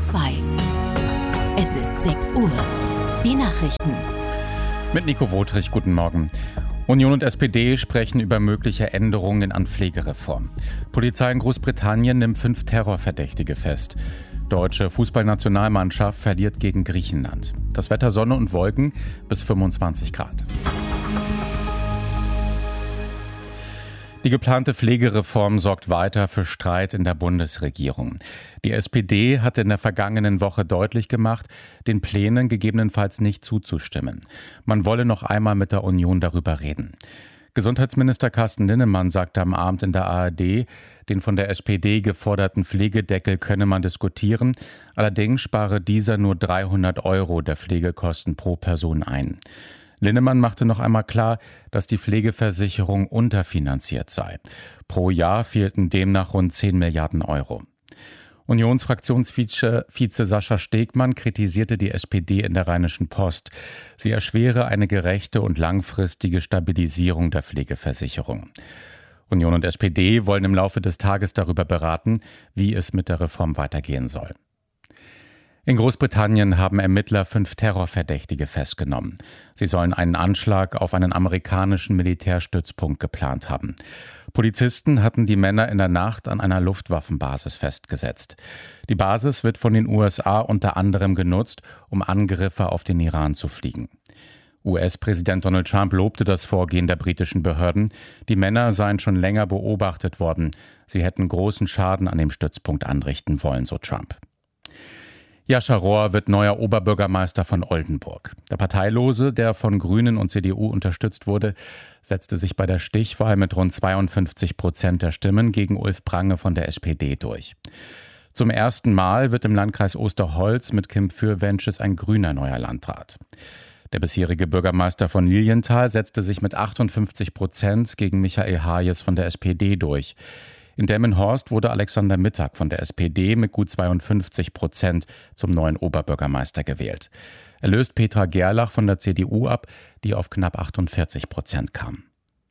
2. Es ist 6 Uhr. Die Nachrichten. Mit Nico Wotrich, guten Morgen. Union und SPD sprechen über mögliche Änderungen an Pflegereform. Polizei in Großbritannien nimmt 5 Terrorverdächtige fest. Deutsche Fußballnationalmannschaft verliert gegen Griechenland. Das Wetter Sonne und Wolken bis 25 Grad. Die geplante Pflegereform sorgt weiter für Streit in der Bundesregierung. Die SPD hatte in der vergangenen Woche deutlich gemacht, den Plänen gegebenenfalls nicht zuzustimmen. Man wolle noch einmal mit der Union darüber reden. Gesundheitsminister Carsten Linnemann sagte am Abend in der ARD, den von der SPD geforderten Pflegedeckel könne man diskutieren, allerdings spare dieser nur 300 € der Pflegekosten pro Person ein. Linnemann machte noch einmal klar, dass die Pflegeversicherung unterfinanziert sei. Pro Jahr fehlten demnach rund 10 Milliarden €. Unionsfraktionsvize Sascha Stegmann kritisierte die SPD in der Rheinischen Post. Sie erschwere eine gerechte und langfristige Stabilisierung der Pflegeversicherung. Union und SPD wollen im Laufe des Tages darüber beraten, wie es mit der Reform weitergehen soll. In Großbritannien haben Ermittler 5 Terrorverdächtige festgenommen. Sie sollen einen Anschlag auf einen amerikanischen Militärstützpunkt geplant haben. Polizisten hatten die Männer in der Nacht an einer Luftwaffenbasis festgesetzt. Die Basis wird von den USA unter anderem genutzt, um Angriffe auf den Iran zu fliegen. US-Präsident Donald Trump lobte das Vorgehen der britischen Behörden. Die Männer seien schon länger beobachtet worden. Sie hätten großen Schaden an dem Stützpunkt anrichten wollen, so Trump. Jascha Rohr wird neuer Oberbürgermeister von Oldenburg. Der Parteilose, der von Grünen und CDU unterstützt wurde, setzte sich bei der Stichwahl mit rund 52% der Stimmen gegen Ulf Prange von der SPD durch. Zum ersten Mal wird im Landkreis Osterholz mit Kim Fürwensches ein grüner neuer Landrat. Der bisherige Bürgermeister von Lilienthal setzte sich mit 58% gegen Michael Hayes von der SPD durch. In Delmenhorst wurde Alexander Mittag von der SPD mit gut 52% zum neuen Oberbürgermeister gewählt. Er löst Petra Gerlach von der CDU ab, die auf knapp 48% kam.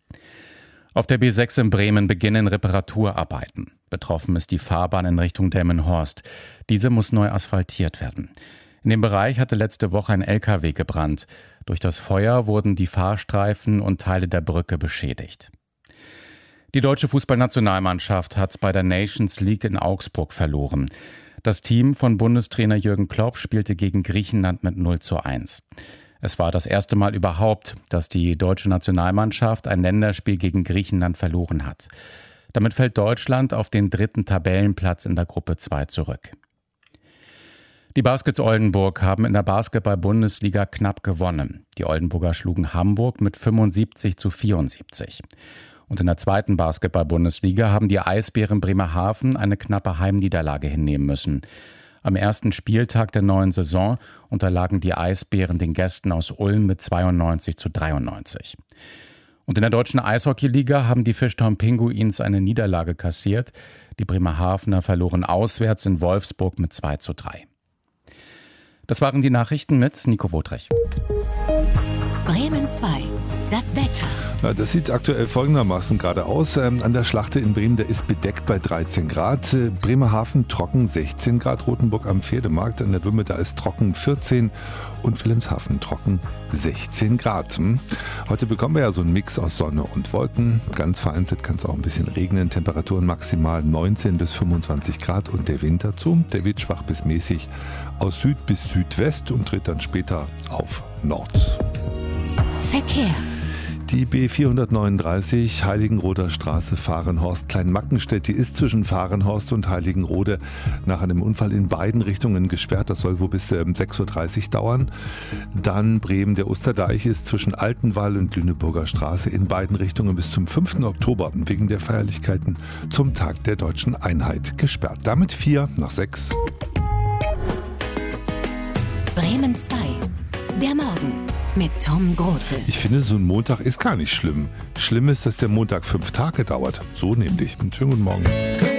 Auf der B6 in Bremen beginnen Reparaturarbeiten. Betroffen ist die Fahrbahn in Richtung Delmenhorst. Diese muss neu asphaltiert werden. In dem Bereich hatte letzte Woche ein LKW gebrannt. Durch das Feuer wurden die Fahrstreifen und Teile der Brücke beschädigt. Die deutsche Fußballnationalmannschaft hat bei der Nations League in Augsburg verloren. Das Team von Bundestrainer Jürgen Klopp spielte gegen Griechenland mit 0:1. Es war das erste Mal überhaupt, dass die deutsche Nationalmannschaft ein Länderspiel gegen Griechenland verloren hat. Damit fällt Deutschland auf den 3. Tabellenplatz in der Gruppe 2 zurück. Die Baskets Oldenburg haben in der Basketball-Bundesliga knapp gewonnen. Die Oldenburger schlugen Hamburg mit 75:74. Und in der 2. Basketball-Bundesliga haben die Eisbären Bremerhaven eine knappe Heimniederlage hinnehmen müssen. Am ersten Spieltag der neuen Saison unterlagen die Eisbären den Gästen aus Ulm mit 92:93. Und in der deutschen Eishockeyliga haben die Fischtown Pinguins eine Niederlage kassiert. Die Bremerhavener verloren auswärts in Wolfsburg mit 2:3. Das waren die Nachrichten mit Nico Wotrich. Bremen 2. Das Wetter. Ja, das sieht aktuell folgendermaßen gerade aus. An der Schlachte in Bremen, der ist bedeckt bei 13 Grad. Bremerhaven trocken 16 Grad. Rotenburg am Pferdemarkt an der Wümme, da ist trocken 14. Und Wilhelmshaven trocken 16 Grad. Heute bekommen wir ja so einen Mix aus Sonne und Wolken. Ganz vereinzelt kann es auch ein bisschen regnen. Temperaturen maximal 19 bis 25 Grad. Und der Wind dazu, der weht schwach bis mäßig aus Süd bis Südwest und tritt dann später auf Nord. Verkehr. Die B439 Heiligenroder Straße Fahrenhorst Kleinmackenstedt, die ist zwischen Fahrenhorst und Heiligenrode nach einem Unfall in beiden Richtungen gesperrt. Das soll wohl bis 6:30 Uhr dauern. Dann Bremen, der Osterdeich ist zwischen Altenwall und Lüneburger Straße in beiden Richtungen bis zum 5. Oktober wegen der Feierlichkeiten zum Tag der Deutschen Einheit gesperrt. Damit 6:04. Bremen 2. Der Morgen mit Tom Grote. Ich finde, so ein Montag ist gar nicht schlimm. Schlimm ist, dass der Montag 5 Tage dauert. So nämlich. Einen schönen guten Morgen.